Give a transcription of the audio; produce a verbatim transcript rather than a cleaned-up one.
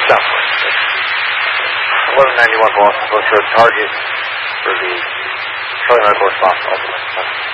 Southwest. eleven ninety-one Boston, go show target for the Charlie Mike response, ultimate.